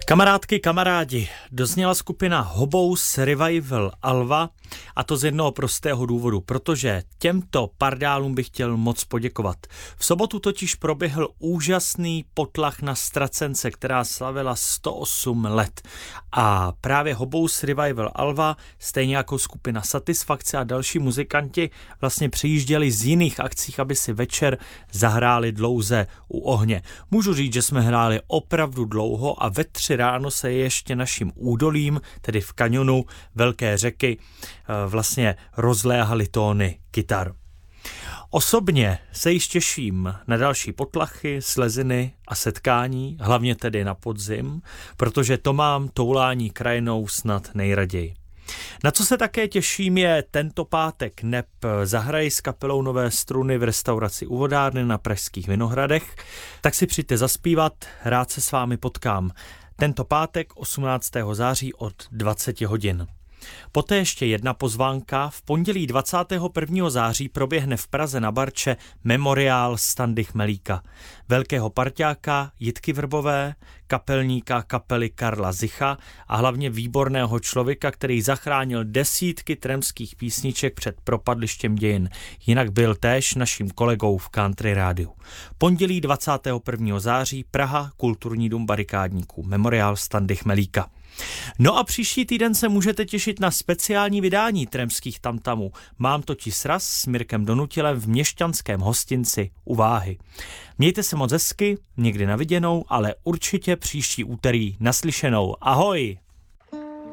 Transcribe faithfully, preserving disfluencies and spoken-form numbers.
Kamarádky, kamarádi, dozněla skupina Hobous Revival Alva, a to z jednoho prostého důvodu, protože těmto pardálům bych chtěl moc poděkovat. V sobotu totiž proběhl úžasný potlach na Stracence, která slavila sto osm let. A právě Hobous Revival Alva, stejně jako skupina Satisfakce a další muzikanti, vlastně přijížděli z jiných akcí, aby si večer zahráli dlouze u ohně. Můžu říct, že jsme hráli opravdu dlouho a ve tři ráno se ještě naším údolím, tedy v kaňonu Velké řeky, vlastně rozléhaly tóny kytar. Osobně se již těším na další potlachy, sleziny a setkání, hlavně tedy na podzim, protože to mám toulání krajinou snad nejraději. Na co se také těším je tento pátek, neb zahraji s kapelou Nové struny v restauraci u vodárny na Pražských Vinohradech, tak si přijďte zaspívat, rád se s vámi potkám. Tento pátek osmnáctého září od dvacet hodin. Poté ještě jedna pozvánka. V pondělí dvacátého prvního září proběhne v Praze na Barče memoriál Standy Chmelíka, velkého parťáka Jitky Vrbové, kapelníka kapely Karla Zicha a hlavně výborného člověka, který zachránil desítky tremských písniček před propadlištěm dějin. Jinak byl též naším kolegou v Country rádiu. Pondělí dvacátého prvního září Praha, Kulturní dům barikádníků, memoriál Standy Chmelíka. No a příští týden se můžete těšit na speciální vydání Tremských tamtamů. Mám totiž sraz s Mirkem Donutilem v měšťanském hostinci u Váhy. Mějte se moc hezky, někdy na viděnou, ale určitě příští úterý naslyšenou. Ahoj!